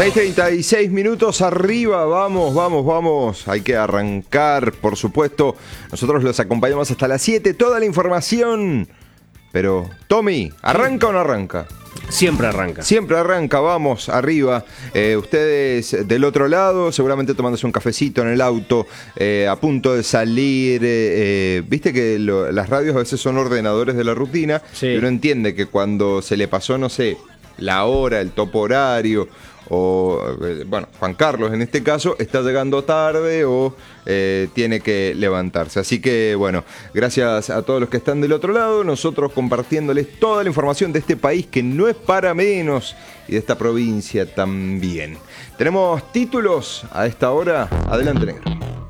6:36 minutos arriba, vamos. Hay que arrancar, por supuesto. Nosotros los acompañamos hasta las 7, toda la información. Pero, Tommy, ¿arranca o no arranca? Siempre arranca. Siempre arranca, vamos, arriba. Ustedes del otro lado, seguramente tomándose un cafecito en el auto, a punto de salir. Viste que las radios a veces son ordenadores de la rutina. Sí. Y uno entiende que cuando se le pasó, no sé, la hora, el topo horario, o, bueno, Juan Carlos en este caso, está llegando tarde o tiene que levantarse. Así que, bueno, gracias a todos los que están del otro lado, nosotros compartiéndoles toda la información de este país que no es para menos y de esta provincia también. Tenemos títulos a esta hora. Adelante, negro.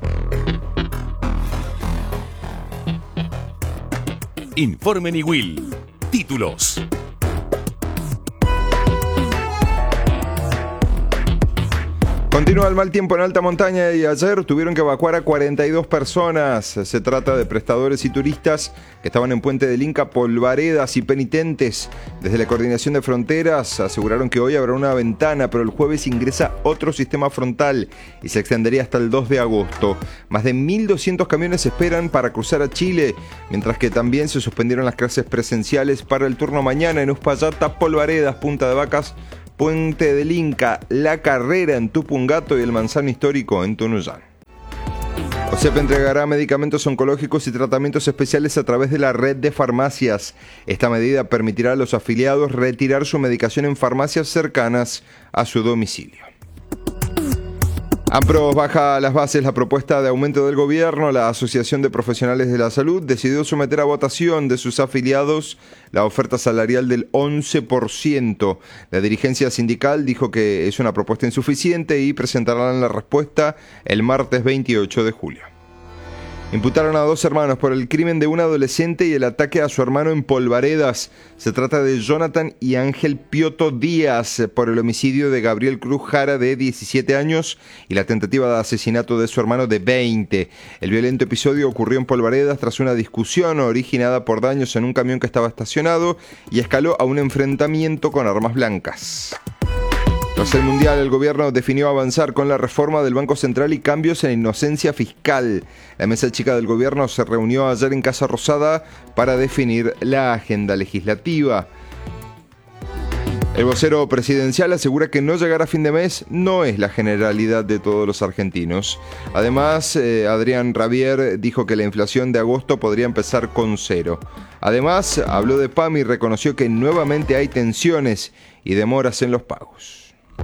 Informe Niwil. Títulos. Continúa el mal tiempo en alta montaña y ayer tuvieron que evacuar a 42 personas. Se trata de prestadores y turistas que estaban en Puente del Inca, Polvaredas y penitentes. Desde la Coordinación de Fronteras aseguraron que hoy habrá una ventana, pero el jueves ingresa otro sistema frontal y se extendería hasta el 2 de agosto. Más de 1.200 camiones se esperan para cruzar a Chile, mientras que también se suspendieron las clases presenciales para el turno mañana en Uspallata, Polvaredas, Punta de Vacas, Puente del Inca, La Carrera en Tupungato y el Manzano Histórico en Tunuyán. OSEP entregará medicamentos oncológicos y tratamientos especiales a través de la red de farmacias. Esta medida permitirá a los afiliados retirar su medicación en farmacias cercanas a su domicilio. AMPRO baja a las bases la propuesta de aumento del gobierno. La Asociación de Profesionales de la Salud decidió someter a votación de sus afiliados la oferta salarial del 11%. La dirigencia sindical dijo que es una propuesta insuficiente y presentarán la respuesta el martes 28 de julio. Imputaron a 2 hermanos por el crimen de un adolescente y el ataque a su hermano en Polvaredas. Se trata de Jonathan y Ángel Pioto Díaz por el homicidio de Gabriel Cruz Jara, de 17 años, y la tentativa de asesinato de su hermano de 20. El violento episodio ocurrió en Polvaredas tras una discusión originada por daños en un camión que estaba estacionado y escaló a un enfrentamiento con armas blancas. Tras el Mundial, el gobierno definió avanzar con la reforma del Banco Central y cambios en inocencia fiscal. La mesa chica del gobierno se reunió ayer en Casa Rosada para definir la agenda legislativa. El vocero presidencial asegura que no llegar a fin de mes no es la generalidad de todos los argentinos. Además, Adrián Rabier dijo que la inflación de agosto podría empezar con 0. Además, habló de PAMI y reconoció que nuevamente hay tensiones y demoras en los pagos.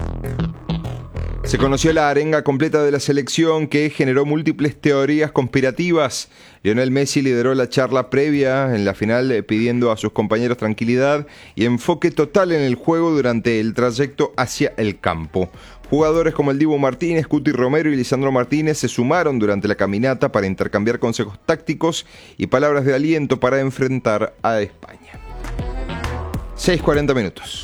Se conoció la arenga completa de la selección, que generó múltiples teorías conspirativas. Lionel Messi lideró la charla previa en la final pidiendo a sus compañeros tranquilidad y enfoque total en el juego durante el trayecto hacia el campo. Jugadores como el Dibu Martínez, Cuti Romero y Lisandro Martínez se sumaron durante la caminata para intercambiar consejos tácticos y palabras de aliento para enfrentar a España. 6:40 minutos.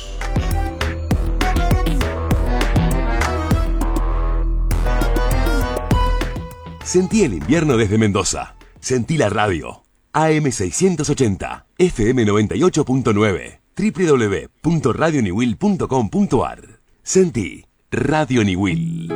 Sentí el invierno desde Mendoza. Sentí la radio. AM680, FM 98.9, www.radioniwil.com.ar. Sentí Radio Niwil.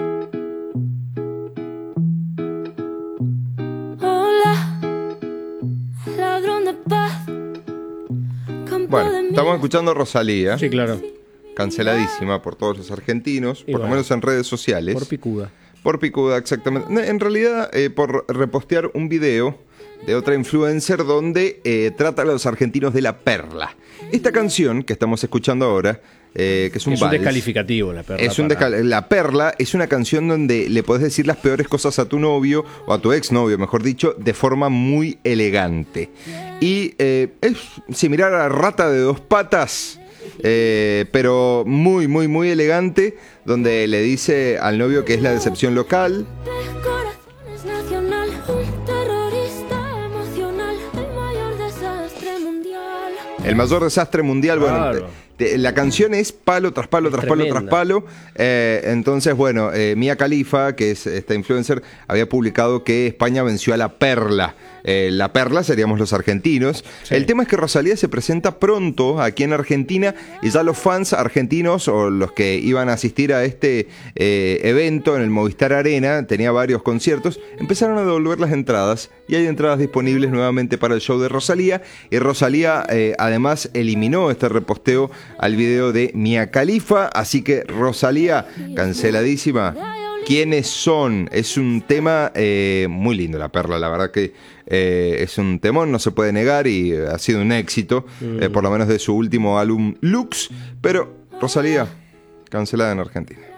Hola, ladrón de paz. Bueno, estamos escuchando a Rosalía. Sí, claro. Canceladísima por todos los argentinos, Y por lo bueno, menos en redes sociales. Por picuda. Por picuda, exactamente. En realidad, por repostear un video de otra influencer donde trata a los argentinos de la perla. Esta canción que estamos escuchando ahora, que es un Es un vals, descalificativo la perla. La perla es una canción donde le podés decir las peores cosas a tu novio, o a tu exnovio, mejor dicho, de forma muy elegante. Y es similar a Rata de Dos Patas, pero muy, muy, muy elegante, donde le dice al novio que es la decepción local. Corazones nacional, un terrorista emocional, el mayor desastre mundial. El mayor desastre mundial, bueno, Claro. La canción es palo tras palo, tras palo, tras palo. Entonces, bueno, Mia Khalifa, que es esta influencer, había publicado que España venció a La Perla. La Perla seríamos los argentinos. Sí. El tema es que Rosalía se presenta pronto aquí en Argentina y ya los fans argentinos o los que iban a asistir a este evento en el Movistar Arena, tenía varios conciertos, empezaron a devolver las entradas y hay entradas disponibles nuevamente para el show de Rosalía. Y Rosalía además eliminó este reposteo al video de Mia Khalifa, así que Rosalía, canceladísima. ¿Quiénes son? Es un tema muy lindo, La Perla, la verdad que es un temón, no se puede negar, y ha sido un éxito, por lo menos de su último álbum Lux, pero Rosalía, cancelada en Argentina.